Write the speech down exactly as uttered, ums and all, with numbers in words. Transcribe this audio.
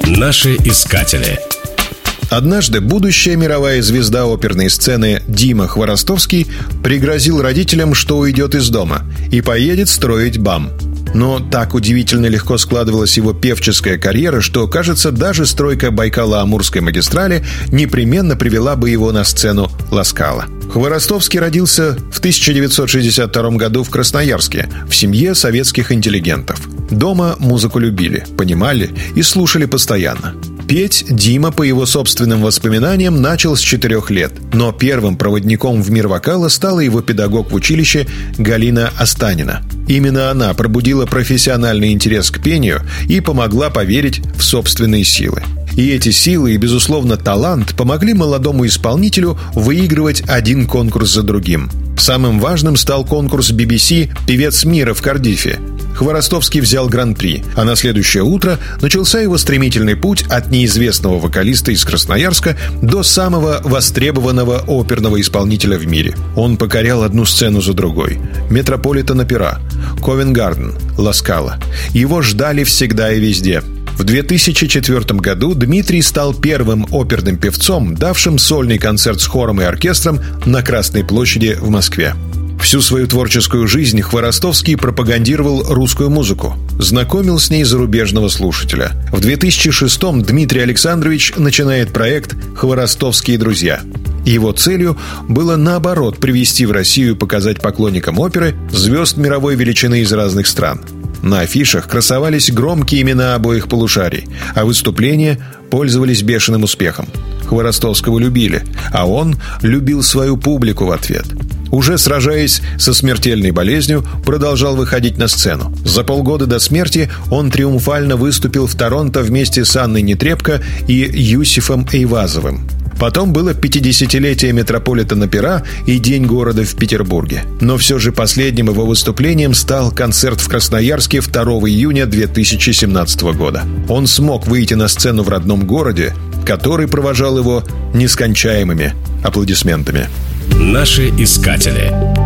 Наши искатели. Однажды будущая мировая звезда оперной сцены Дима Хворостовский пригрозил родителям, что уйдет из дома и поедет строить БАМ. Но так удивительно легко складывалась его певческая карьера, что, кажется, даже стройка Байкало-Амурской магистрали непременно привела бы его на сцену Ла Скала. Хворостовский родился в тысяча девятьсот шестьдесят втором году в Красноярске, в семье советских интеллигентов. Дома музыку любили, понимали и слушали постоянно. Петь Дима, по его собственным воспоминаниям, начал с четырех лет, но первым проводником в мир вокала стала его педагог в училище Галина Останина. Именно она пробудила профессиональный интерес к пению и помогла поверить в собственные силы. И эти силы и, безусловно, талант помогли молодому исполнителю выигрывать один конкурс за другим. Самым важным стал конкурс би би си «Певец мира» в Кардифе. Хворостовский взял гран-при, а на следующее утро начался его стремительный путь от неизвестного вокалиста из Красноярска до самого востребованного оперного исполнителя в мире. Он покорял одну сцену за другой. Метрополитен-опера, Ковент-Гарден, Ла Скала. Его ждали всегда и везде. В две тысячи четвёртом году Дмитрий стал первым оперным певцом, давшим сольный концерт с хором и оркестром на Красной площади в Москве. Всю свою творческую жизнь Хворостовский пропагандировал русскую музыку, знакомил с ней зарубежного слушателя. В две тысячи шестом Дмитрий Александрович начинает проект «Хворостовские друзья». Его целью было, наоборот, привести в Россию и показать поклонникам оперы звезд мировой величины из разных стран. На афишах красовались громкие имена обоих полушарий, а выступления пользовались бешеным успехом. Хворостовского любили, а он любил свою публику в ответ. Уже сражаясь со смертельной болезнью, продолжал выходить на сцену. За полгода до смерти он триумфально выступил в Торонто вместе с Анной Нетребко и Юсифом Эйвазовым. Потом было пятидесятилетие Метрополитен-опера и День города в Петербурге. Но все же последним его выступлением стал концерт в Красноярске второго июня две тысячи семнадцатого года. Он смог выйти на сцену в родном городе, который провожал его нескончаемыми аплодисментами. Наши искатели.